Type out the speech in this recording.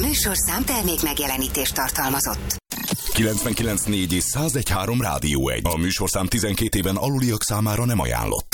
műsorszám termék megjelenítést tartalmazott. 99.4 és 101.3 Rádió 1. A műsorszám 12 éven aluliak számára nem ajánlott.